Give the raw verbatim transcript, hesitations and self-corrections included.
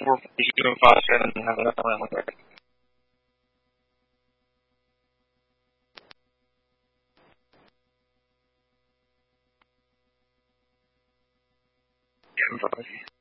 或必须发生那个那个原发。